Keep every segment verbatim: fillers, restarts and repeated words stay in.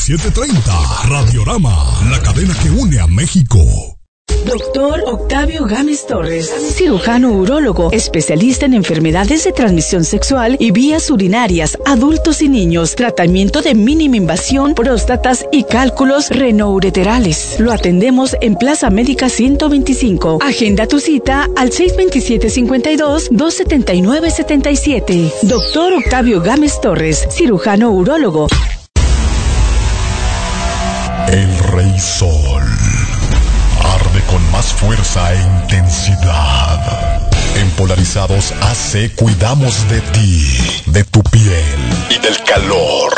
diecisiete treinta. Radiorama, la cadena que une a México. Doctor Octavio Gámez Torres, cirujano urólogo, especialista en enfermedades de transmisión sexual y vías urinarias, adultos y niños, tratamiento de mínima invasión, próstatas y cálculos renoureterales. Lo atendemos en Plaza Médica ciento veinticinco. Agenda tu cita al seis veintisiete cincuenta y dos, dos setenta y nueve setenta y siete. Doctor Octavio Gámez Torres, cirujano urólogo. El Rey Sol arde con más fuerza e intensidad. En Polarizados A C cuidamos de ti, de tu piel y del calor.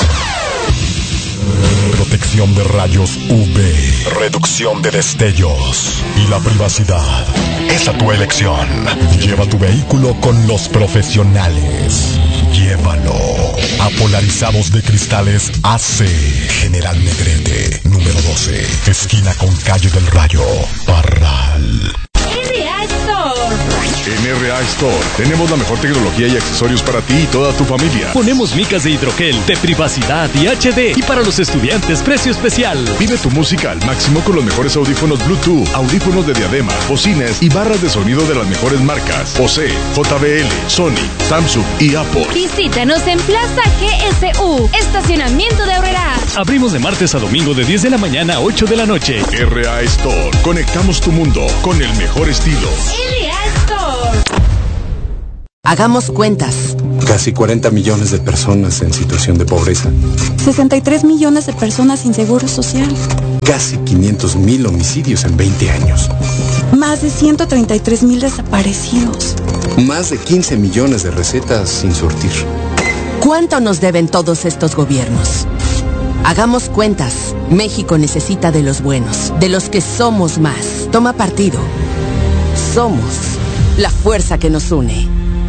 Protección de rayos U V, reducción de destellos y la privacidad. Esa tu elección. Lleva tu vehículo con los profesionales. Llévalo a Polarizados de Cristales A C, General Negrete, número doce, esquina con Calle del Rayo, Parral. R A Store. En R A Store tenemos la mejor tecnología y accesorios para ti y toda tu familia. Ponemos micas de hidrogel, de privacidad y H D. Y para los estudiantes, precio especial. Vive tu música al máximo con los mejores audífonos Bluetooth, audífonos de diadema, bocinas y barras de sonido de las mejores marcas: Bose, J B L, Sony, Samsung y Apple. Visítanos en Plaza G S U, Estacionamiento de Aurrera. Abrimos de martes a domingo de diez de la mañana a ocho de la noche. R A Store. Conectamos tu mundo con el mejor estilo. R A Store. Hagamos cuentas. Casi cuarenta millones de personas en situación de pobreza. sesenta y tres millones de personas sin seguro social. Casi quinientos mil homicidios en veinte años. Más de ciento treinta y tres mil desaparecidos. Más de quince millones de recetas sin surtir. ¿Cuánto nos deben todos estos gobiernos? Hagamos cuentas. México necesita de los buenos, de los que somos más. Toma partido. Somos la fuerza que nos une.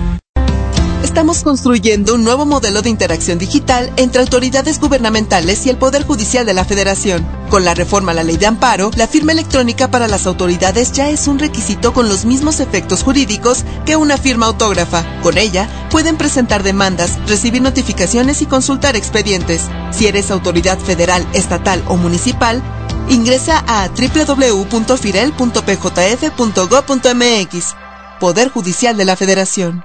Estamos construyendo un nuevo modelo de interacción digital entre autoridades gubernamentales y el Poder Judicial de la Federación. Con la reforma a la Ley de Amparo, la firma electrónica para las autoridades ya es un requisito con los mismos efectos jurídicos que una firma autógrafa. Con ella, pueden presentar demandas, recibir notificaciones y consultar expedientes. Si eres autoridad federal, estatal o municipal, ingresa a doble u doble u doble u punto firel punto p j f punto gob punto m x. Poder Judicial de la Federación.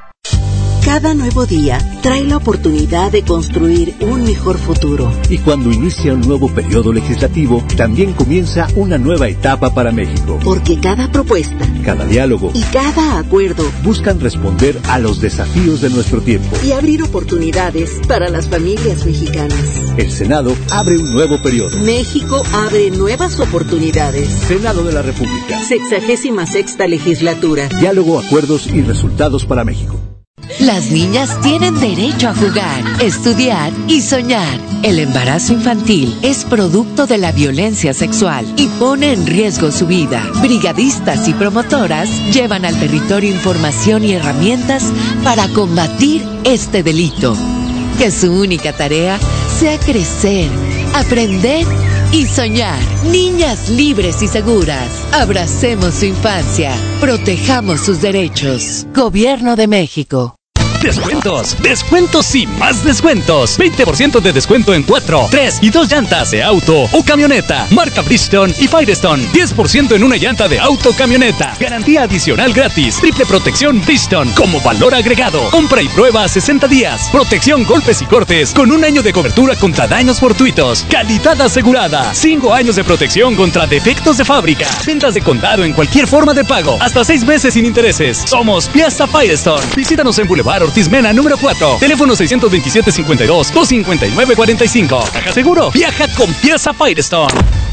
Cada nuevo día trae la oportunidad de construir un mejor futuro. Y cuando inicia un nuevo periodo legislativo, también comienza una nueva etapa para México. Porque cada propuesta, cada diálogo y cada acuerdo buscan responder a los desafíos de nuestro tiempo y abrir oportunidades para las familias mexicanas. El Senado abre un nuevo periodo. México abre nuevas oportunidades. Senado de la República. Sexagésima sexta legislatura. Diálogo, acuerdos y resultados para México. Las niñas tienen derecho a jugar, estudiar y soñar. El embarazo infantil es producto de la violencia sexual y pone en riesgo su vida. Brigadistas y promotoras llevan al territorio información y herramientas para combatir este delito. Que su única tarea sea crecer, aprender y soñar. Niñas libres y seguras. Abracemos su infancia. Protejamos sus derechos. Gobierno de México. Descuentos, descuentos y más descuentos. veinte por ciento de descuento en cuatro, tres y dos llantas de auto o camioneta. Marca Bridgestone y Firestone. diez por ciento en una llanta de auto o camioneta. Garantía adicional gratis. Triple protección Bridgestone como valor agregado. Compra y prueba a sesenta días. Protección golpes y cortes con un año de cobertura contra daños fortuitos. Calidad asegurada. cinco años de protección contra defectos de fábrica. Ventas de contado en cualquier forma de pago. Hasta seis meses sin intereses. Somos Piazza Firestone. Visítanos en Boulevard Ortiz Mena número cuatro. Teléfono seiscientos veintisiete cincuenta y dos, doscientos cincuenta y nueve cuarenta y cinco. Caja Seguro. Viaja con Piazza Firestone.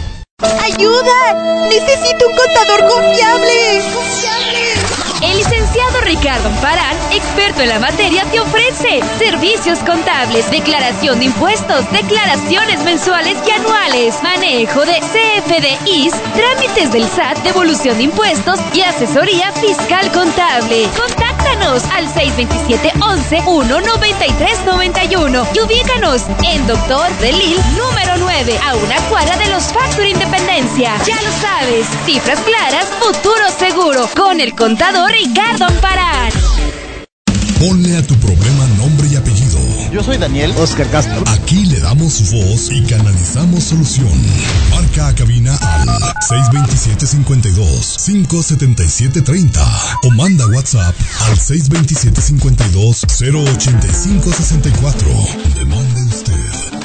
¡Ayuda! ¡Necesito un contador confiable! ¡Confiable! El licenciado Ricardo Amparán, experto en la materia, te ofrece servicios contables, declaración de impuestos, declaraciones mensuales y anuales, manejo de C F D Is, trámites del S A T, devolución de impuestos y asesoría fiscal contable. Contáctanos al seis veintisiete once uno noventa y tres noventa y uno y ubícanos en Doctor Delil número nueve, a una cuadra de los Factory Independencia. Ya lo sabes, cifras claras, futuro seguro, con el contador Ricardo Amparán. Ponle a tu problema nombre y apellido. Yo soy Daniel Oscar Castro. Aquí le damos voz y canalizamos solución. Marca a cabina al seis dos siete, cinco dos, cinco siete siete tres cero o manda WhatsApp al seis dos siete, cinco dos, cero ocho cinco seis cuatro. Demande usted.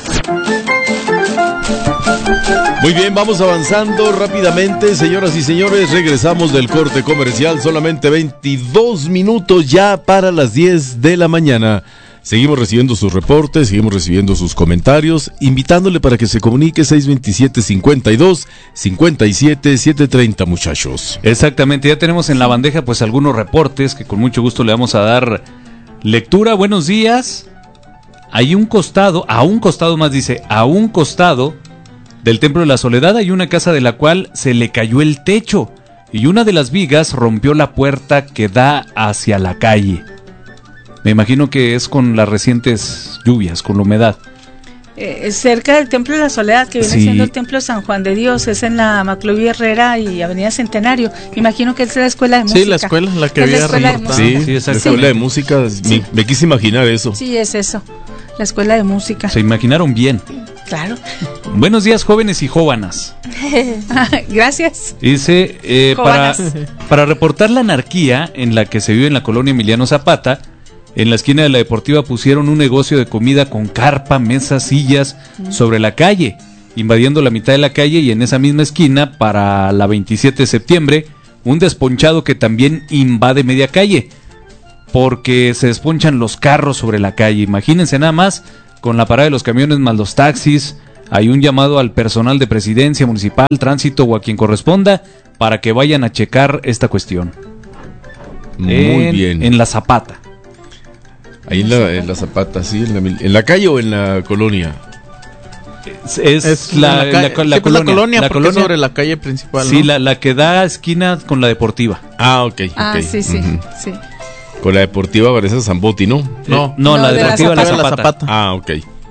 Muy bien, vamos avanzando rápidamente, señoras y señores. Regresamos del corte comercial, solamente veintidós minutos ya para las diez de la mañana. Seguimos recibiendo sus reportes, seguimos recibiendo sus comentarios, invitándole para que se comunique seis dos siete, cinco dos, cinco siete siete tres cero, muchachos. Exactamente, ya tenemos en la bandeja pues algunos reportes que con mucho gusto le vamos a dar lectura. Buenos días. Hay un costado, a un costado más dice, a un costado del Templo de la Soledad hay una casa de la cual se le cayó el techo y una de las vigas rompió la puerta que da hacia la calle. Me imagino que es con las recientes lluvias, con la humedad. Eh, cerca del Templo de la Soledad, que viene Sí. siendo el Templo San Juan de Dios, es en la Maclovia Herrera y Avenida Centenario. Me imagino que es la escuela de música. Sí, la escuela, la que Es había escuela de reportado. música. Sí, Sí, la exactamente. escuela de música, Sí. me, me quise imaginar eso. Sí, es eso, la escuela de música. Se imaginaron bien. Claro. Buenos días, jóvenes y jóvenes. Gracias. Dice, eh, para, Jóvenes. para reportar la anarquía en la que se vive en la colonia Emiliano Zapata, en la esquina de la Deportiva pusieron un negocio de comida con carpa, mesas, sillas sobre la calle, invadiendo la mitad de la calle, y en esa misma esquina, para la veintisiete de septiembre, un desponchado que también invade media calle, porque se desponchan los carros sobre la calle. Imagínense nada más, con la parada de los camiones más los taxis. Hay un llamado al personal de Presidencia Municipal, Tránsito o a quien corresponda para que vayan a checar esta cuestión. Muy En- bien. En la Zapata. Ahí en la, en la Zapata, sí, en la, en la calle o en la colonia. Es, es Es la, en la la, calle. la Sí, pues, colonia. la colonia, la porque colonia es sobre la calle principal, Sí, ¿no? la, la que da esquina con la Deportiva. Ah, ok. Ah, ok. sí, sí, Ujú. sí. Con la Deportiva Vanessa Zamboti, ¿no? No, Eh, no, No, la de la Deportiva de la Zapata. Zapata. La Zapata. Ah, ok.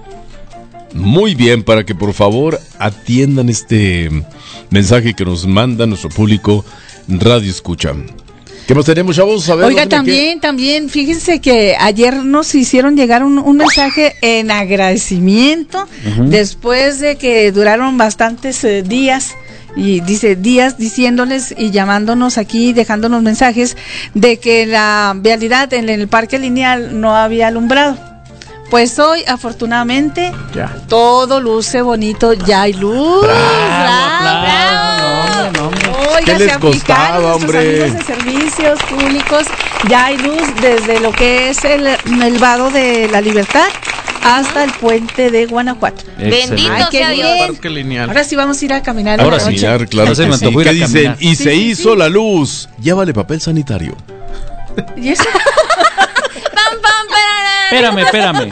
Muy bien, para que por favor atiendan este mensaje que nos manda nuestro público Radio Escucha. ¿Qué más tenemos, chavos? A ver, Oiga, ¿dónde también, también, fíjense que ayer nos hicieron llegar un, un mensaje en agradecimiento, Ujú. después de que duraron bastantes eh, días, y dice días diciéndoles y llamándonos aquí, dejándonos mensajes de que la vialidad en el parque lineal no había alumbrado. Pues hoy, afortunadamente, Ya. todo luce bonito, ya hay luz. Bravo, bravo. No, hombre, no, hombre. Oiga, ¿Qué les se aplicaron costaba, nuestros hombre? amigos de servicios públicos. Ya hay luz desde lo que es el, el vado de la Libertad hasta el puente de Guanajuato. Excelente. Bendito Ay, qué sea bien. Dios. Parque lineal. Ahora sí vamos a ir a caminar. Ahora en la sí. noche. Caminar, claro Ya se que me sí. antojó ir ¿Qué a dicen? caminar. Y Sí, se sí, hizo sí. la luz. Llévale papel sanitario. ¿Y eso? Pam, pam, pararán. Espérame, espérame.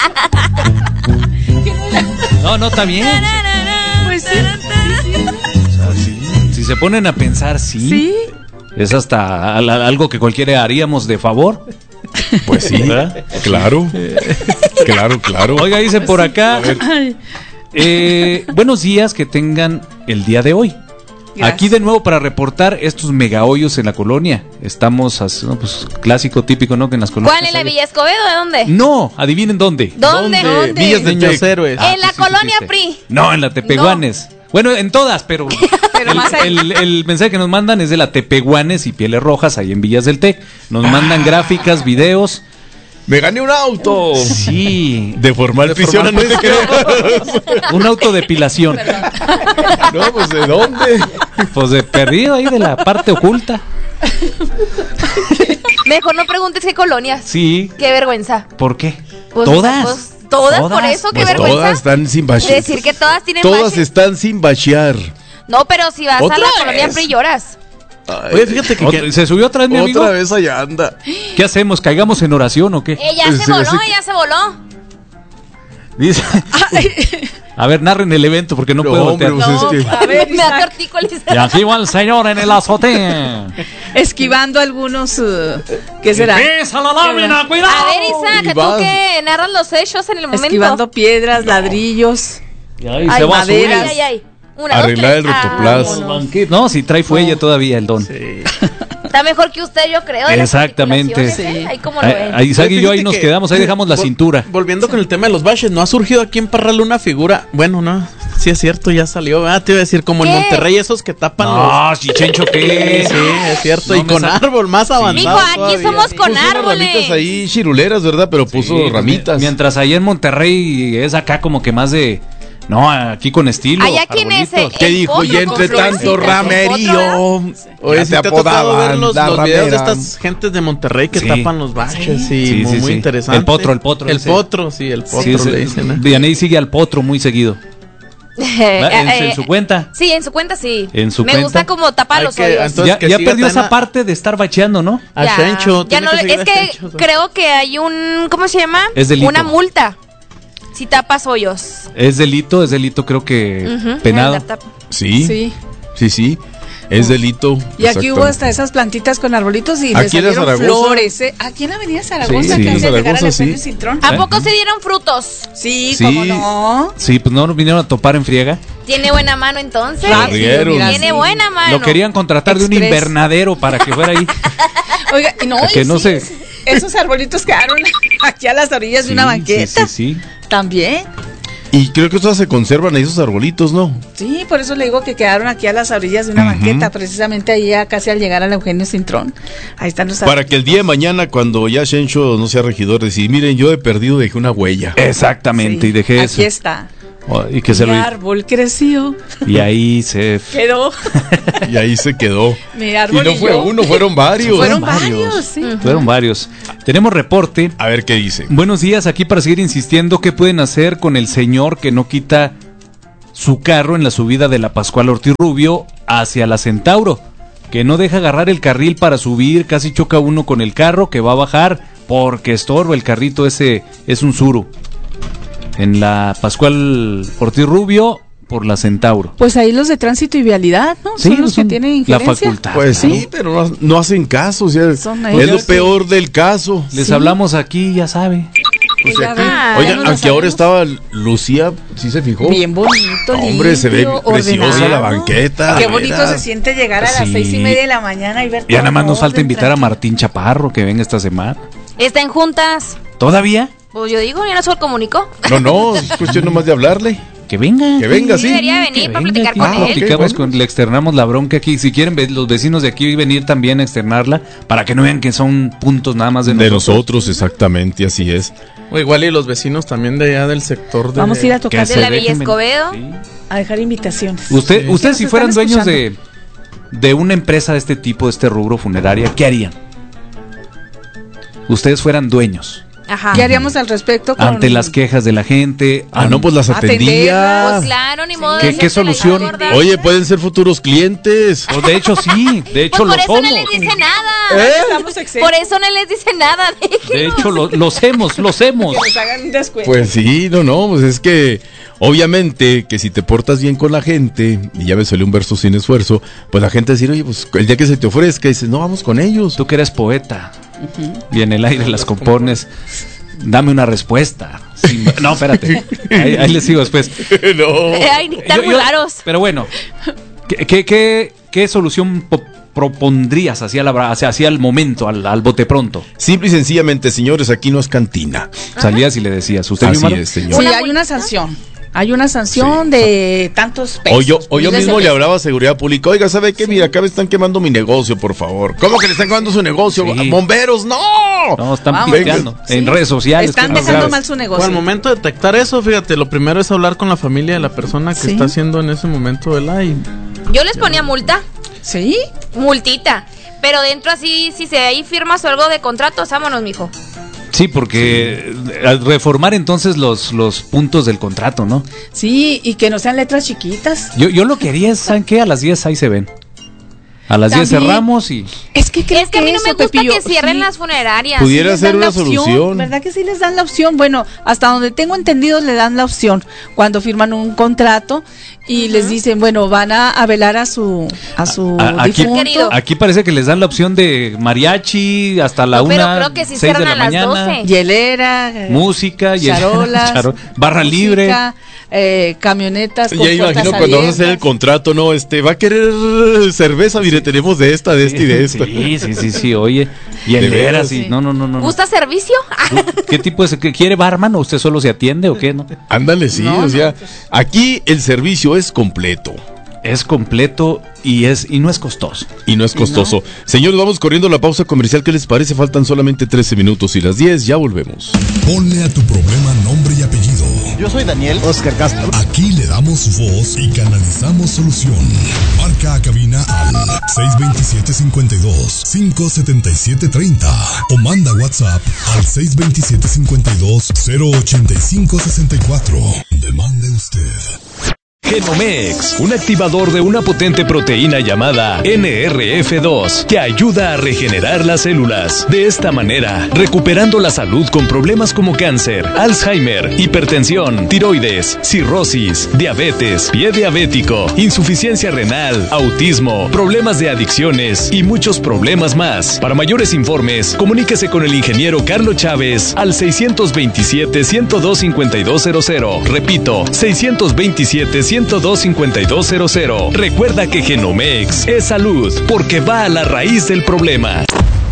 No, no, está bien. Pues sí. Si se ponen a pensar, sí. Sí. Es hasta al- al- algo que cualquiera haríamos de favor. Pues sí, ¿Verdad? claro. Claro, claro. Oiga, dice por acá. A ver. Ay, Eh, buenos días, que tengan el día de hoy. gracias. Aquí de nuevo para reportar estos mega hoyos en la colonia. Estamos, as- no, pues clásico, típico, ¿no? Que en las colonias. ¿Cuál? ¿En la hay- Villa Escobedo? ¿De dónde? No, adivinen dónde. ¿Dónde? ¿Dónde? Villas de Niños Tec. héroes. Ah, En la tú sí colonia supiste. P R I. No, en la Tepehuanes. Bueno, en todas, pero, Pero el, más ahí. el- el mensaje que nos mandan es de la Tepehuanes y Pieles Rojas, ahí en Villas del Tec. Nos mandan gráficas, videos. ¡Me gané un auto! Sí, De formal prisión, no te creas. un autodepilación. No, pues ¿de dónde? Pues de perdido ahí de la parte oculta. Mejor no preguntes qué colonias. Sí, Qué vergüenza. ¿por qué? Pues, ¿Todas? pues, todas, por Todas. eso, qué Pues vergüenza. todas están sin bachear. Decir que todas tienen Todas baches. están sin bachear. No, pero si vas a ¿Otra la colonia vez? P R I lloras. Oye, fíjate que, Otra- que- ¿Se subió otra vez mi amigo? Otra vez allá anda. ¿Qué hacemos? ¿Caigamos en oración o qué? Ella Sí, se sí, voló, sí. ella se voló. Dice. A ver, narren el evento porque no, No, puedo hombre, voltear. pues es que- A ver, Me da Isaac, tortícolis. Y aquí va el señor en el azote. esquivando algunos, uh, ¿qué será? ¡Pesa la lámina! A ¡Cuidado! ver, Isaac, Y tú vas. que narras los hechos en el momento. Esquivando piedras, ladrillos. Y ahí Ay, se va a subir. maderas. Ay, ay, ay. Una, Arreglar dos, tres. el rotoplas. Ah, vámonos. No, sí, trae fuelle todavía el don. Está mejor que usted, yo creo. Exactamente. Sí. Ahí como lo ven. Ahí Isaac y yo ahí nos quedamos, ahí dejamos la cintura. Volviendo con el tema de los baches, ¿no ha surgido aquí en Parral una figura? Bueno, no, sí es cierto, ya salió, ¿verdad? Te iba a decir, como ¿Qué? en Monterrey, esos que tapan no, los... No, Chichencho, ¿qué? Sí, es cierto, no, y con sal... árbol más avanzado. Mijo, aquí todavía. somos con puso árboles. Unas ramitas ahí chiruleras, ¿verdad? Pero puso sí, ramitas. Mientras ahí en Monterrey es acá como que más de... No, aquí con estilo. ¿Allá quién es? El, ¿Qué dijo? Y entre tanto ramerío. Oye, si te ha tocado ver los, la los videos de ramera. estas gentes de Monterrey que Sí. tapan los baches, sí, Sí, muy, sí, muy sí. interesante. El potro, el potro. El ese. potro, sí, el potro Sí, ese- le dicen. ¿eh? Vianney sigue al potro muy seguido. ¿En, en su cuenta? Sí, en su cuenta sí. En su Me cuenta. gusta como tapar Hay los que- hoyos. entonces, Ya, que ya siga perdió esa Tana- parte de estar bacheando, ¿no? A Ya, Chencho, ya tiene no, que seguir es a que Chencho. creo que hay un, ¿cómo se llama? Es delito. Una multa. Si tapas hoyos. Es delito, es delito creo que Ujú, penado. el tap- tap. Sí, sí, Sí. sí, es delito. Y aquí hubo exactamente. hasta esas plantitas con arbolitos y Aquí le en salieron Zaragoza. flores. ¿eh? Aquí en la avenida Zaragoza, Sí, que sí. antes de llegar Zaragoza, al sí. Eugenio Cintrón. ¿A poco se dieron frutos? Sí, Sí. cómo no. Sí, pues no nos vinieron a topar en friega. Tiene buena mano entonces. Rápido, mira, Tiene sí. buena mano. Lo querían contratar de un Express. invernadero para que fuera ahí. Oiga, y no, Que y no sí, sé. esos arbolitos quedaron aquí a las orillas de una Sí, banqueta. Sí, sí, sí. También. Y creo que estos se conservan ahí esos arbolitos, ¿no? Sí, por eso le digo que quedaron aquí a las orillas de una Ujú. banqueta, precisamente ahí ya casi al llegar al Eugenio Cintrón. Ahí están los Para que el día de mañana, cuando ya Chencho no sea regidor, decir, miren, yo he perdido, dejé una huella. Exactamente, Sí, y dejé eso. aquí está. Oh, y que se Mi lo árbol creció, y ahí se quedó. Y ahí se quedó. Mi Y árbol no y fue yo. uno, fueron varios. Fueron varios. varios, sí. fueron varios. Tenemos reporte. A ver qué dice. Buenos días, aquí para seguir insistiendo qué pueden hacer con el señor que no quita su carro en la subida de la Pascual Ortiz Rubio hacia la Centauro, que no deja agarrar el carril para subir, casi choca uno con el carro que va a bajar porque estorba el carrito, ese es un suru. En la Pascual Ortiz Rubio por la Centauro. Pues ahí los de tránsito y vialidad, ¿no? Sí, son los son que tienen la injerencia. facultad. Pues sí, pero no, no hacen caso. O sea, Son es ellos lo que- peor del caso. Les Sí. hablamos aquí, ya sabe. Pues O sea, ya aquí- ven, ya oigan, no lo aunque ahora sabemos. estaba Lucía, ¿sí se fijó? Bien bonito, Hombre, se ve limpio, preciosa ordenado. la banqueta. Qué de bonito veras. se siente llegar a las Sí. seis y media de la mañana y ver Ya todo nada más nos en falta orden, invitar a tranquilo. Martín Chaparro que venga esta semana. Está en juntas. ¿Todavía? Pues yo digo, ya no se lo comunicó. No, no, es cuestión nomás de hablarle. Que venga. Que venga, sí. Debería venir para platicar aquí. con Ah, él. platicamos Ok, con- le externamos la bronca aquí. Si quieren ve- los vecinos de aquí venir también a externarla, para que no vean que son puntos nada más de De nosotros. nosotros, exactamente, así es. O igual y los vecinos también de allá del sector de... Vamos a ir a tocar Que De se la dejen Villa ven- Escobedo. Sí. a dejar invitaciones. Usted, Sí. ustedes Nos si están fueran dueños escuchando. de, de una empresa de este tipo, de este rubro funeraria, ¿qué harían? Ustedes fueran dueños. Ajá. ¿Qué haríamos al respecto con Ante las quejas de la gente. Ah, an- no, pues las atendía. Pues claro, ni modo de ¿Qué- hacerse qué la solución? gorda. Oye, pueden ser futuros clientes. Pues de hecho sí, de hecho Pues lo por eso somos. no les dice nada. ¿Eh? Estamos exentos. Por eso no les dice nada. De hecho lo, lo hacemos, lo hacemos. que nos hagan un descuento. Pues sí, no, no, pues es que obviamente que si te portas bien con la gente, y ya me salió un verso sin esfuerzo, pues la gente decir, oye, pues el día que se te ofrezca, dices, no, vamos con ellos. Tú que eres poeta y en el aire las compones, dame una respuesta. Sin- no, espérate, ahí, ahí les sigo después. no. Ay, ni tan Yo- yo- muy raros. Pero bueno, ¿qué, qué, qué, qué solución po- propondrías hacia, la, hacia, hacia el momento, al, al bote pronto? Simple y sencillamente, señores, aquí no es cantina. Salías y le decías, ¿usted Así mi es, señor. Sí, Una hay multa. una sanción. Hay una sanción de tantos pesos. O yo, o yo miles de mismo le pesos. hablaba a Seguridad Pública, oiga, ¿sabe qué? Mira, acá me están quemando mi negocio, por favor. ¿Cómo que le están quemando su negocio? Sí. ¡Bomberos, no! No, están Vamos. piteando en Sí. redes sociales. Están que es más dejando grave. mal su O negocio. al momento de detectar eso, fíjate, lo primero es hablar con la familia de la persona que Sí. está haciendo en ese momento el live. Yo les ponía multa. ¿Sí? Multita. Pero dentro así, si se hay firmas o algo de contratos, vámonos, mijo. Sí, porque al reformar entonces los, los puntos del contrato, ¿no? Sí, y que no sean letras chiquitas. Yo, yo lo que haría es, ¿saben qué? A las diez ahí se ven. A las diez También. cerramos y... Es que creo Es que a mí no eso, me gusta Pepillo, que cierren sí. las funerarias. Pudiera les ser dan una la opción, solución. ¿verdad que sí les dan la opción? Bueno, hasta donde tengo entendido le dan la opción cuando firman un contrato y les dicen, bueno, van a, a velar a su a su A- aquí, difunto. Querido. aquí parece que les dan la opción de mariachi hasta la No, pero una, creo que sí seis de cierran la a las mañana. doce. Hielera, eh, Música, y charolas, charo- barra música, libre. eh, camionetas. Ya imagino cuando vas a hacer el contrato, no, este, va a querer cerveza, mire, tenemos de esta, de esta y de esta. Sí, sí, sí, sí, oye, y en veras, sí. no, no, no, no. ¿Gusta servicio? ¿Qué tipo es? ¿Qué quiere barman o usted solo se atiende o qué, no? Ándale, sí, no, o sea, no. Aquí el servicio es completo. Es completo y es y no es costoso. Y no es costoso. No. Señores, vamos corriendo a la pausa comercial. ¿Qué les parece? Faltan solamente trece minutos y las diez, ya volvemos. Ponle a tu problema nombre y apellido. Yo soy Daniel Oscar Castro. Aquí le damos voz y canalizamos solución. Marca a cabina al seis dos siete, cinco dos, cinco siete siete tres cero o manda WhatsApp al seis dos siete, cinco dos, cero ocho cinco seis cuatro. Demande usted. Genomex, un activador de una potente proteína llamada N R F dos que ayuda a regenerar las células. De esta manera, recuperando la salud con problemas como cáncer, Alzheimer, hipertensión, tiroides, cirrosis, diabetes, pie diabético, insuficiencia renal, autismo, problemas de adicciones y muchos problemas más. Para mayores informes, comuníquese con el ingeniero Carlos Chávez al seis dos siete, uno dos cinco dos cero cero. Repito, seis dos siete, uno dos cinco dos cero cero. Recuerda que Genomex es salud porque va a la raíz del problema.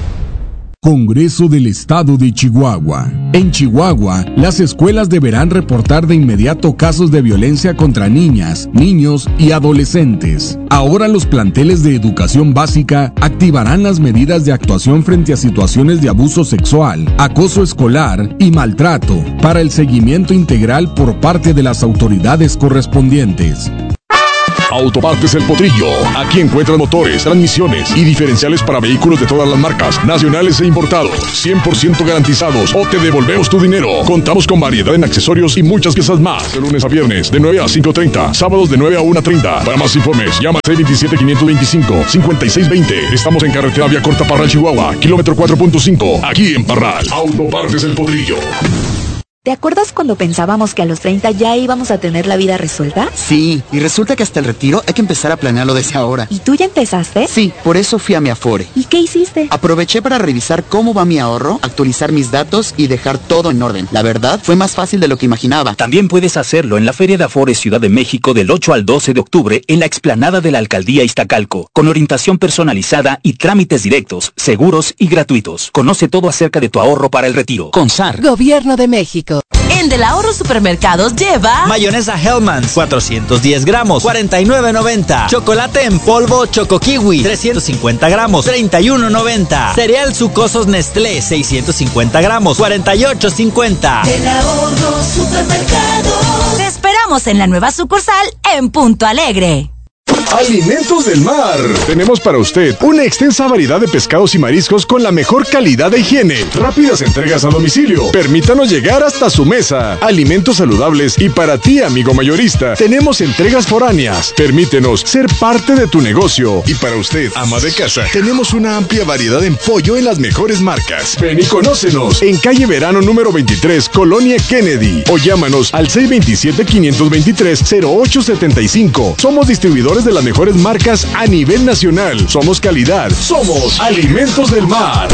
Congreso del Estado de Chihuahua. En Chihuahua, las escuelas deberán reportar de inmediato casos de violencia contra niñas, niños y adolescentes. Ahora los planteles de educación básica activarán las medidas de actuación frente a situaciones de abuso sexual, acoso escolar y maltrato para el seguimiento integral por parte de las autoridades correspondientes. Autopartes El Potrillo. Aquí encuentran motores, transmisiones y diferenciales para vehículos de todas las marcas, nacionales e importados, cien por ciento garantizados o te devolvemos tu dinero. Contamos con variedad en accesorios y muchas piezas más. De lunes a viernes, de nueve a cinco treinta, sábados de nueve a una treinta. Para más informes, llama al seis dos siete, cinco dos cinco, cinco seis dos cero. Estamos en carretera Vía Corta Parral, Chihuahua, kilómetro cuatro punto cinco, aquí en Parral. Autopartes El Potrillo. ¿Te acuerdas cuando pensábamos que a los treinta ya íbamos a tener la vida resuelta? Sí, y resulta que hasta el retiro hay que empezar a planearlo desde ahora. ¿Y tú ya empezaste? Sí, por eso fui a mi Afore. ¿Y qué hiciste? Aproveché para revisar cómo va mi ahorro, actualizar mis datos y dejar todo en orden. La verdad, fue más fácil de lo que imaginaba. También puedes hacerlo en la Feria de Afore Ciudad de México del ocho al doce de octubre en la explanada de la Alcaldía Iztacalco, con orientación personalizada y trámites directos, seguros y gratuitos. Conoce todo acerca de tu ahorro para el retiro. Con S A R. Gobierno de México. En Del Ahorro Supermercados lleva mayonesa Hellmann's, cuatrocientos diez gramos, cuarenta y nueve noventa. Chocolate en polvo Choco Kiwi, trescientos cincuenta gramos, treinta y uno noventa. Cereal Sucosos Nestlé, seiscientos cincuenta gramos, cuarenta y ocho cincuenta. Del Ahorro Supermercados. Te esperamos en la nueva sucursal en Punto Alegre. Alimentos del Mar. Tenemos para usted una extensa variedad de pescados y mariscos con la mejor calidad de higiene. Rápidas entregas a domicilio. Permítanos llegar hasta su mesa. Alimentos saludables y para ti, amigo mayorista, tenemos entregas foráneas. Permítenos ser parte de tu negocio. Y para usted, ama de casa, tenemos una amplia variedad en pollo en las mejores marcas. Ven y conócenos en calle Verano número veintitrés, Colonia Kennedy. O llámanos al seis dos siete, cinco dos tres, cero ocho siete cinco. Somos distribuidores de las mejores marcas a nivel nacional. Somos calidad. Somos Alimentos del Mar.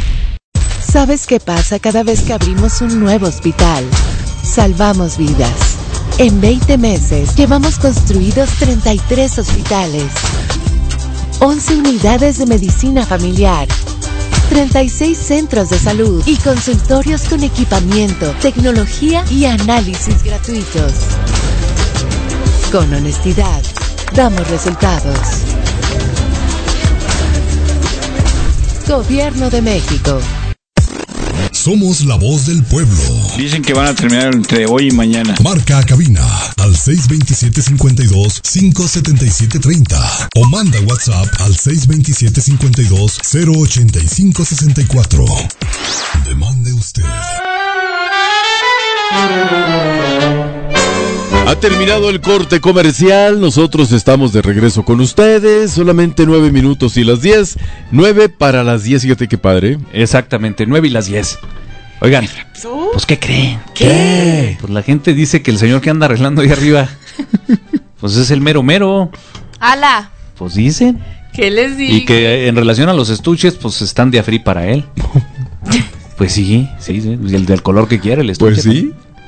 ¿Sabes qué pasa cada vez que abrimos un nuevo hospital? Salvamos vidas. En veinte meses llevamos construidos treinta y tres hospitales, once unidades de medicina familiar, treinta y seis centros de salud y consultorios con equipamiento, tecnología y análisis gratuitos. Con honestidad, damos resultados. Gobierno de México. Somos la voz del pueblo. Dicen que van a terminar entre hoy y mañana. Marca a cabina al seis dos siete, cinco dos, cinco siete siete tres cero o manda WhatsApp al seis dos siete, cinco dos, cero ocho cinco seis cuatro. Demande usted. Ha terminado el corte comercial, nosotros estamos de regreso con ustedes, solamente nueve minutos y las diez, nueve para las diez, fíjate qué padre. Exactamente, nueve y las diez. Oigan, pues ¿qué creen? ¿Qué? Pues la gente dice que el señor que anda arreglando ahí arriba, pues es el mero mero. ¡Hala! Pues dicen. ¿Qué les digo? Y que en relación a los estuches, pues están de a free para él. Pues sí, sí, sí, el del color que quiere el estuche. Pues sí.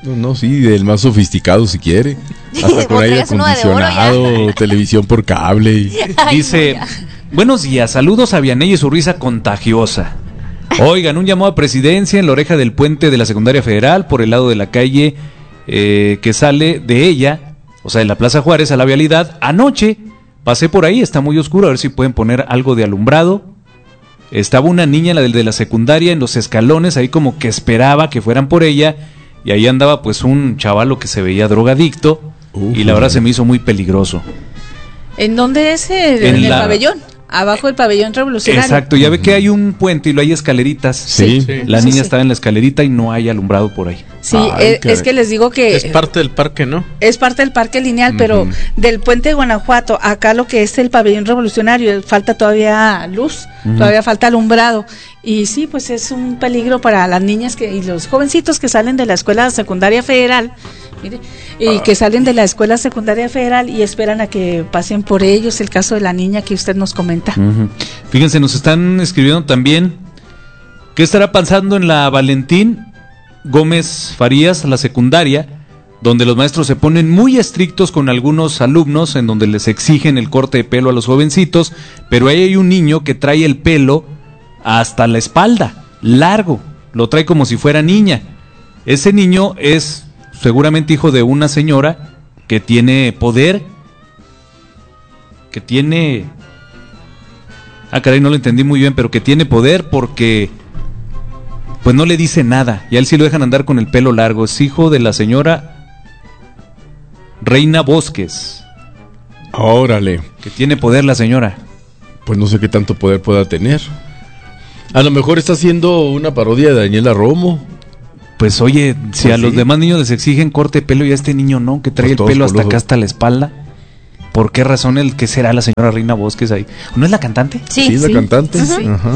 No, no, sí, del más sofisticado si quiere. Hasta con aire acondicionado, televisión por cable. Y... Ay, dice, no, buenos días, saludos a Vianey y su risa contagiosa. Oigan, un llamado a presidencia en la oreja del puente de la Secundaria Federal por el lado de la calle eh, que sale de ella, o sea, de la Plaza Juárez a la vialidad. Anoche pasé por ahí, está muy oscuro, a ver si pueden poner algo de alumbrado. Estaba una niña, la del de la secundaria, en los escalones, ahí como que esperaba que fueran por ella. Y ahí andaba pues un chavalo que se veía drogadicto. Uh, y la verdad se me hizo muy peligroso. ¿En dónde es? El, en, en la... el pabellón. Abajo del pabellón revolucionario. Exacto, ya ve que hay un puente y lo hay escaleritas. Sí, sí. La sí, niña sí. estaba en la escalerita y no hay alumbrado por ahí. Sí, Ay, es, es que les digo que... Es parte del parque, ¿no? Es parte del parque lineal, uh-huh. pero del puente de Guanajuato, acá lo que es el pabellón revolucionario, falta todavía luz, uh-huh. todavía falta alumbrado. Y sí, pues es un peligro para las niñas que y los jovencitos que salen de la escuela secundaria federal, mire, y que salen de la escuela secundaria federal y esperan a que pasen por ellos, el caso de la niña que usted nos comenta. Uh-huh. Fíjense, nos están escribiendo también, ¿qué estará pasando en la Valentín Gómez Farías, la secundaria, donde los maestros se ponen muy estrictos con algunos alumnos, en donde les exigen el corte de pelo a los jovencitos, pero ahí hay un niño que trae el pelo hasta la espalda, largo, lo trae como si fuera niña. Ese niño es seguramente hijo de una señora que tiene poder, que tiene... Ah, caray, no lo entendí muy bien, pero que tiene poder porque pues no le dice nada, y a él sí lo dejan andar con el pelo largo. Es hijo de la señora Reina Bosques. Órale. Que tiene poder la señora. Pues no sé qué tanto poder pueda tener. A lo mejor está haciendo una parodia de Daniela Romo. Pues oye, si pues a sí. los demás niños les exigen corte de pelo y a este niño no, que trae pues el pelo hasta acá, hasta la espalda. ¿Por qué razón el que será la señora Reina Bosques ahí? ¿No es la cantante? Sí, sí, sí. la cantante. Uh-huh. Ajá.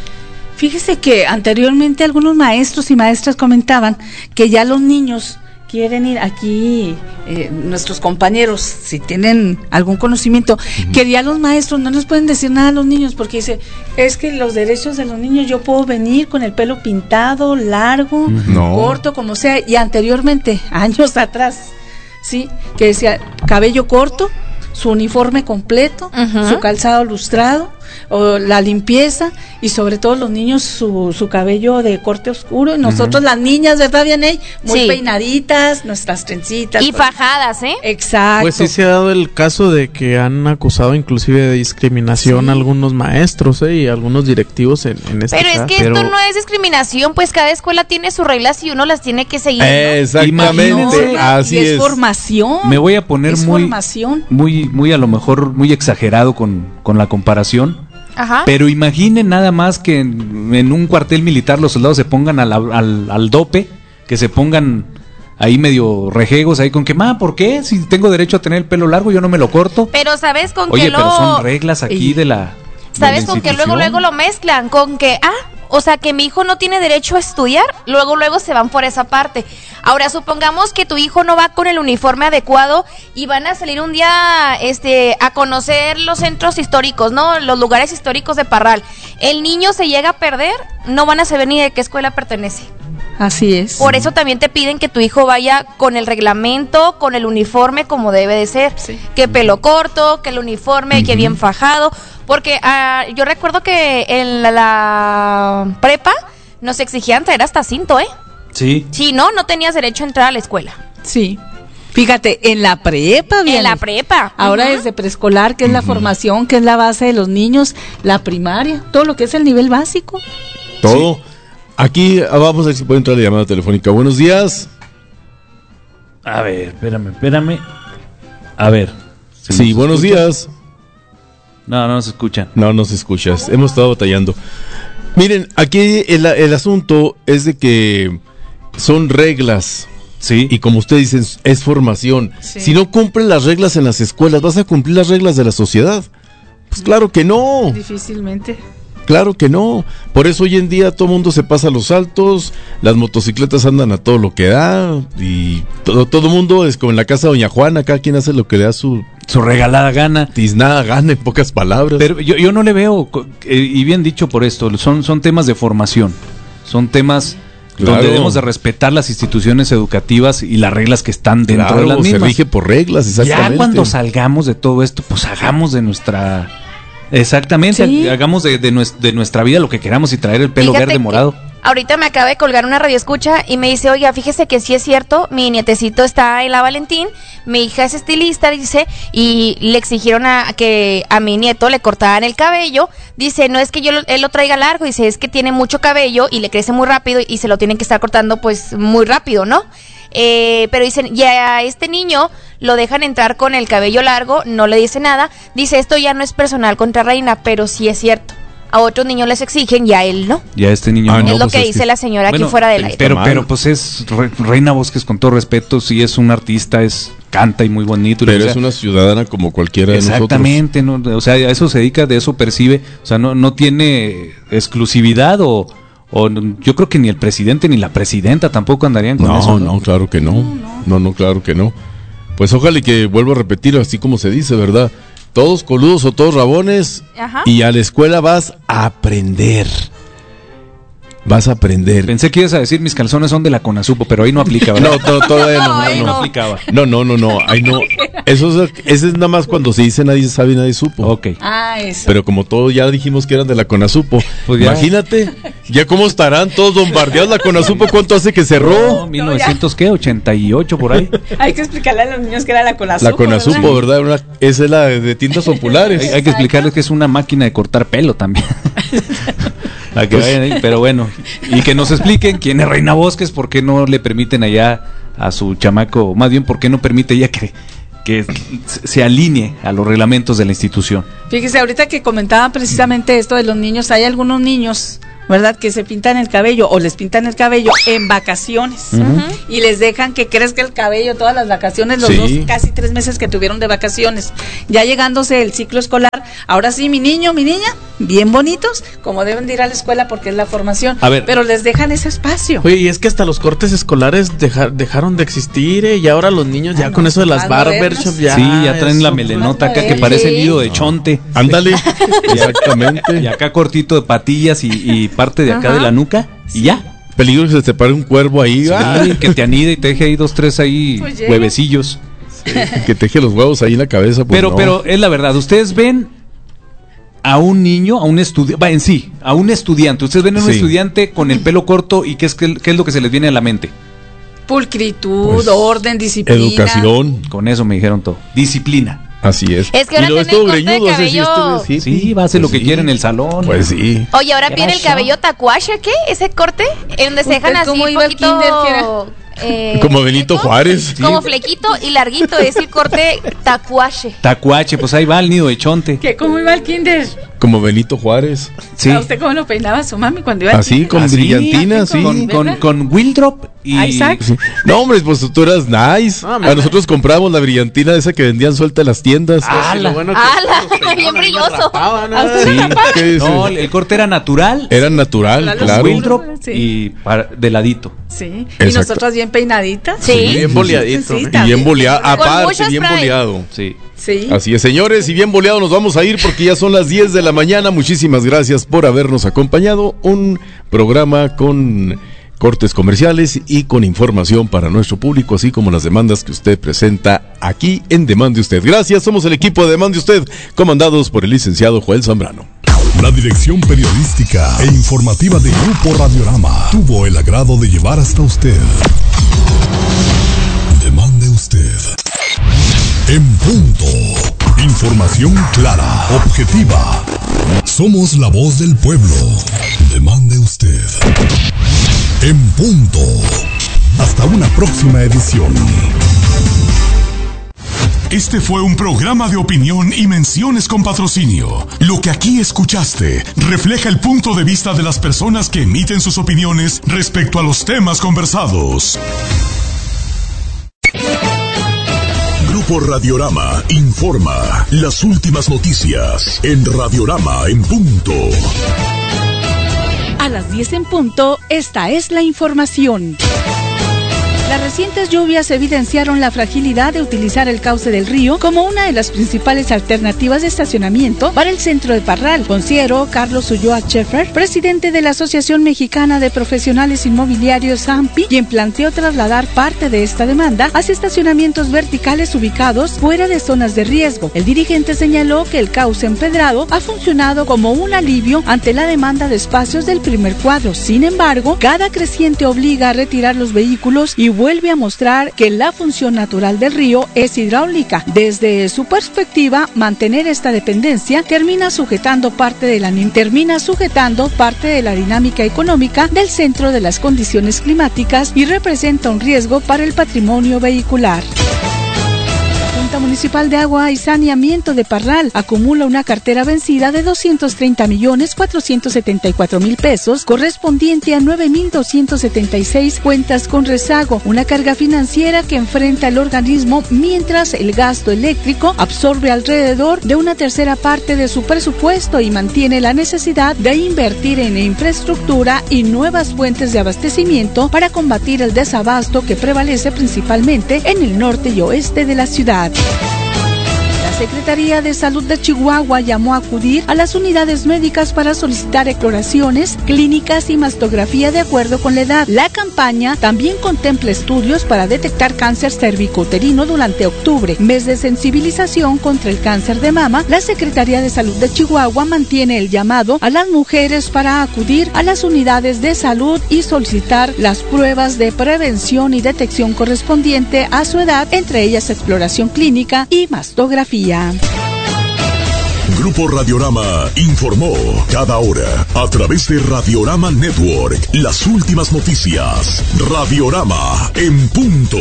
Fíjese que anteriormente algunos maestros y maestras comentaban que ya los niños quieren ir aquí, eh, nuestros compañeros, si tienen algún conocimiento, uh-huh. que ya los maestros no les pueden decir nada a los niños porque dice, es que los derechos de los niños, yo puedo venir con el pelo pintado, largo, no. corto, como sea, y anteriormente, años atrás, sí, que decía cabello corto, su uniforme completo, uh-huh. su calzado lustrado, o la limpieza, y sobre todo los niños su, su cabello de corte oscuro, y nosotros uh-huh. las niñas, ¿verdad, Vianey? Muy sí. peinaditas, nuestras trencitas. Y pues. fajadas, ¿eh? Exacto. Pues sí se ha dado el caso de que han acusado inclusive de discriminación sí. a algunos maestros ¿eh? y a algunos directivos en, en este Pero caso. es que Pero... esto no es discriminación, pues cada escuela tiene sus reglas y uno las tiene que seguir, ¿no? Exactamente, no, así y es. es formación. Me voy a poner es muy, formación. muy, muy a lo mejor muy exagerado con, con la comparación. Ajá. Pero imaginen nada más que en, en un cuartel militar los soldados se pongan al, al, al dope, que se pongan ahí medio rejegos, ahí con que, ma, ¿por qué? Si tengo derecho a tener el pelo largo, yo no me lo corto. Pero ¿sabes con Oye, qué lo...? Oye, pero son reglas aquí de la ¿Sabes con qué luego, luego lo mezclan? Con que, ah, o sea, que mi hijo no tiene derecho a estudiar, luego, luego se van por esa parte. Ahora, supongamos que tu hijo no va con el uniforme adecuado y van a salir un día este, a conocer los centros históricos, ¿no? Los lugares históricos de Parral. El niño se llega a perder, no van a saber ni de qué escuela pertenece. Así es. Por eso también te piden que tu hijo vaya con el reglamento, con el uniforme como debe de ser. Sí. Que pelo corto, que el uniforme, uh-huh. que bien fajado. Porque uh, yo recuerdo que en la, la prepa nos exigían traer hasta cinto, ¿eh? Sí. Sí, no, no tenías derecho a entrar a la escuela. Sí. Fíjate, en la prepa, bien. En la prepa. Ahora uh-huh. desde preescolar, que es uh-huh. la formación, que es la base de los niños, la primaria, todo lo que es el nivel básico. Todo. Sí. Aquí vamos a ver si puede entrar la llamada telefónica. Buenos días. A ver, espérame, espérame. A ver. Sí, buenos escucha? días. No, no nos escuchan. No nos escuchas. Hemos estado batallando. Miren, aquí el, el asunto es de que son reglas. Sí. Y como ustedes dicen, es formación. Sí. Si no cumplen las reglas en las escuelas, ¿vas a cumplir las reglas de la sociedad? Pues claro que no. Difícilmente. Claro que no. Por eso hoy en día todo el mundo se pasa a los saltos, las motocicletas andan a todo lo que da y todo todo mundo es como en la casa de Doña Juana, cada quien hace lo que le da su su regalada gana. Tiznada gana, en pocas palabras. Pero yo, yo no le veo, y bien dicho por esto, son, son temas de formación, son temas Claro. donde debemos de respetar las instituciones educativas y las reglas que están dentro Claro, de las mismas. se rige por reglas, exactamente. Ya cuando salgamos de todo esto, pues hagamos de nuestra... Exactamente, Sí. hagamos de, de, nues- de nuestra vida lo que queramos y traer el pelo Fíjate verde que morado. Ahorita me acaba de colgar una radioescucha y me dice, oiga, fíjese que sí es cierto, mi nietecito está en la Valentín, mi hija es estilista, dice, y le exigieron a que a mi nieto le cortaran el cabello. Dice, no es que yo lo- él lo traiga largo, dice, es que tiene mucho cabello y le crece muy rápido y se lo tienen que estar cortando pues muy rápido, ¿no? Eh, pero dicen, y a este niño lo dejan entrar con el cabello largo, no le dice nada. Dice, esto ya no es personal contra Reina, pero sí es cierto. A otros niños les exigen y a él no. Ya este niño es no, lo pues que dice que- la señora Bueno, aquí fuera del aire. Pero, pero pues es Re- Reina Bosques, con todo respeto, sí es un artista, es canta y muy bonito. y lo Pero que es sea. una ciudadana como cualquiera de nosotros. Exactamente, no, o sea, a eso se dedica, de eso percibe, o sea, no, no tiene exclusividad o, o n- yo creo que ni el presidente ni la presidenta tampoco andarían con No, eso. no, claro que no. No, no, claro que no. Pues ojalá y que vuelvo a repetir, así como se dice, ¿verdad? Todos coludos o todos rabones. Ajá. Y a la escuela vas a aprender. Vas a aprender. Pensé que ibas a decir mis calzones son de la Conasupo, pero ahí no aplica, ¿verdad? No, to- todavía no, no, Ahí no. no aplicaba. No, no, no, no, ahí no. Eso es, ese es nada más cuando se dice nadie sabe y nadie supo. Ok. Ah, eso. Pero como todos ya dijimos que eran de la Conasupo, Pues ya. imagínate, ya cómo estarán todos bombardeados la Conasupo, ¿cuánto hace que cerró? No, mil novecientos, ¿qué? ochenta y ocho por ahí. Hay que explicarle a los niños que era la Conasupo. La Conasupo, ¿verdad? Una- esa es la de, de tiendas populares. Hay, hay que explicarles que es una máquina de cortar pelo también. Para que vayan ahí, pero bueno, y que nos expliquen quién es Reina Bosques, por qué no le permiten allá a su chamaco, más bien por qué no permite ella que, que se alinee a los reglamentos de la institución. Fíjese, ahorita que comentaba precisamente esto de los niños, hay algunos niños, ¿verdad?, que se pintan el cabello o les pintan el cabello en vacaciones. Ujú. Y les dejan que crezca el cabello todas las vacaciones, los Sí. dos, casi tres meses que tuvieron de vacaciones. Ya llegándose el ciclo escolar, ahora sí, mi niño, mi niña, bien bonitos, como deben de ir a la escuela porque es la formación. A ver. Pero les dejan ese espacio. Oye, y es que hasta los cortes escolares deja- dejaron de existir, ¿eh? Y ahora los niños ya con eso de las más barbershops ya. sí, ya traen la eso- melenota acá que Sí. parece nido de chonte. Ándale, exactamente. Y acá cortito de patillas y, y parte de acá Ajá. de la nuca y ya. Peligro que se te pare un cuervo ahí, Sí, ah, que te anide y te deje ahí dos, tres ahí Pues llega. huevecillos. que te deje los huevos ahí en la cabeza. Pues pero, no. pero es la verdad, ustedes ven a un niño, a un estudiante, va en sí, a un estudiante, ustedes ven a un Sí. estudiante con el pelo corto y qué es, qué, qué es lo que se les viene a la mente. Pulcritud, Pues, orden, disciplina. Educación, Con eso me dijeron todo. Disciplina. así es. Es que ahora Y luego tienen todo corte de greñudo, así, cabello. este, sí, Sí, va a hacer pues lo que sí. quiere en el salón. Pues sí. Oye, ahora ¿Qué viene el pasó? cabello tacuache, ¿qué? ¿Ese corte? En donde se ¿Usted dejan así cómo un iba al poquito... kinder, que era? eh, Como Benito Juárez. Como flequito y larguito, es el corte tacuache. Tacuache, pues ahí va el nido de chonte. ¿Qué? ¿Cómo iba al kinder? Como Benito Juárez. Sí. ¿A usted cómo lo peinaba su mami cuando iba al Así, kinder? con Así, brillantina, sí. Con, con, ¿verdad? con Wildrop y... Ah, exacto. Sí. No, hombre, pues tú eras nice. No, A me- nosotros compramos la brillantina esa que vendían suelta en las tiendas. Ah, lo bueno que ¡Hala! los peinaban, Bien a mí me brilloso. rapaban, ¿A ¿eh? usted Sí, ¿qué dices? No, el corte era natural. Era natural, Claro, claro. Wildrop Sí. y para- de ladito. Sí. Y Exacto. nosotras bien peinaditas. Sí. Bien boleadito. Sí, ¿eh? Y bien boleado, Con aparte, mucho bien spray. boleado. Sí. Sí. Así es, señores, y bien boleado nos vamos a ir porque ya son las diez de la mañana. Muchísimas gracias por habernos acompañado. Un programa con cortes comerciales y con información para nuestro público, así como las demandas que usted presenta aquí en Demande Usted. Gracias, somos el equipo de Demande Usted, comandados por el licenciado Joel Zambrano. La dirección periodística e informativa de Grupo Radiorama tuvo el agrado de llevar hasta usted. Demande usted. En punto. Información clara, objetiva. Somos la voz del pueblo. Demande usted. En punto. Hasta una próxima edición. Este fue un programa de opinión y menciones con patrocinio. Lo que aquí escuchaste refleja el punto de vista de las personas que emiten sus opiniones respecto a los temas conversados. Grupo Radiorama informa las últimas noticias en Radiorama en punto. A las diez en punto, esta es la información. Las recientes lluvias evidenciaron la fragilidad de utilizar el cauce del río como una de las principales alternativas de estacionamiento para el centro de Parral, consideró Carlos Ulloa Schaeffer, presidente de la Asociación Mexicana de Profesionales Inmobiliarios A M P I, quien planteó trasladar parte de esta demanda hacia estacionamientos verticales ubicados fuera de zonas de riesgo. El dirigente señaló que el cauce empedrado ha funcionado como un alivio ante la demanda de espacios del primer cuadro. Sin embargo, cada creciente obliga a retirar los vehículos y vuelve a mostrar que la función natural del río es hidráulica. Desde su perspectiva, mantener esta dependencia termina sujetando parte de la termina sujetando parte de la dinámica económica del centro de las condiciones climáticas y representa un riesgo para el patrimonio vehicular. La Junta Municipal de Agua y Saneamiento de Parral acumula una cartera vencida de doscientos treinta millones cuatrocientos setenta y cuatro mil pesos, correspondiente a nueve mil doscientos setenta y seis cuentas con rezago, una carga financiera que enfrenta el organismo mientras el gasto eléctrico absorbe alrededor de una tercera parte de su presupuesto y mantiene la necesidad de invertir en infraestructura y nuevas fuentes de abastecimiento para combatir el desabasto que prevalece principalmente en el norte y oeste de la ciudad. La Secretaría de Salud de Chihuahua llamó a acudir a las unidades médicas para solicitar exploraciones clínicas y mastografía de acuerdo con la edad. La campaña también contempla estudios para detectar cáncer cervicouterino durante octubre, mes de sensibilización contra el cáncer de mama. La Secretaría de Salud de Chihuahua mantiene el llamado a las mujeres para acudir a las unidades de salud y solicitar las pruebas de prevención y detección correspondiente a su edad, entre ellas exploración clínica y mastografía. Grupo Radiorama informó cada hora a través de Radiorama Network las últimas noticias. Radiorama en punto.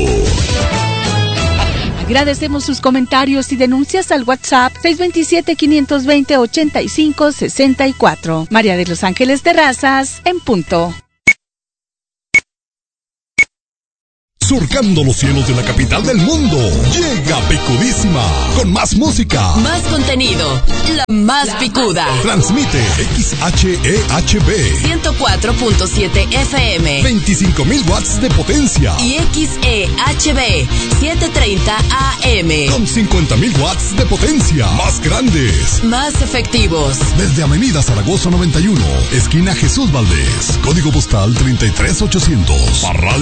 Agradecemos sus comentarios y denuncias al WhatsApp seis dos siete, cinco dos cero, ocho cinco seis cuatro. María de Los Ángeles Terrazas en punto. Surcando los cielos de la capital del mundo, llega Picudísima, con más música, más contenido, la más picuda. Transmite X H E H B ciento cuatro punto siete F M, veinticinco mil watts de potencia, y X E H B setecientos treinta A M con cincuenta mil watts de potencia, más grandes, más efectivos. Desde Avenida Zaragoza noventa y uno, esquina Jesús Valdés, código postal treinta y tres ochocientos, Parral,